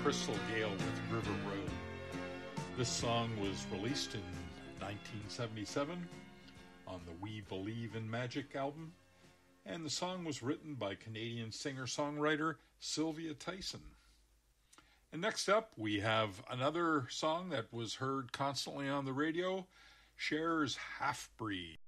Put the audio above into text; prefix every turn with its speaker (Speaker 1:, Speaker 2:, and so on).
Speaker 1: Crystal Gale with River Road. This song was released in 1977 on the We Believe in Magic album, and the song was written by Canadian singer-songwriter Sylvia Tyson. And next up, we have another song that was heard constantly on the radio, Cher's Half Breed.